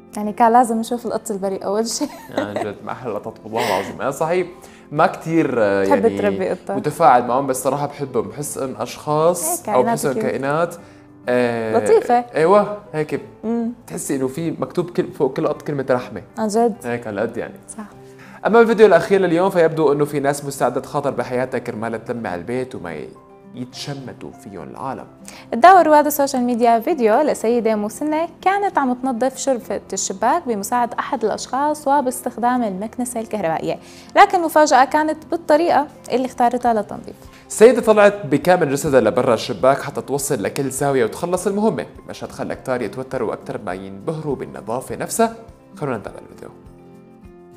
يعني كان لازم نشوف القط البريء اول شيء. يعني جد ما احلى قطط والله العظيم. انا صحيح ما كثير بتحب يعني تربي قطة؟ متفاعل معهم، بس صراحه بحبهم، بحس ان اشخاص او بحس ان كائنات لطيفة. ايوه هيك بتحسي انه في مكتوب فوق كل قط كلمه رحمه. عن جد هيك على قد يعني. صح. اما الفيديو الاخير لليوم فيبدو انه في ناس مستعده تخاطر بحياتها كرمال تلمع البيت وما يتشمتوا فيهم العالم. تداول رواد السوشيال ميديا فيديو لسيدة مسنة كانت عم تنظف شرفة الشباك بمساعدة أحد الأشخاص وباستخدام المكنسة الكهربائية، لكن المفاجأة كانت بالطريقة اللي اختارتها للتنظيف. السيدة طلعت بكامل جسدها لبرا الشباك حتى توصل لكل زاوية وتخلص المهمة، بمشهد خلى كتار يتوتروا أكثر ما ينبهروا بالنظافة نفسها. خلونا نتابع الفيديو.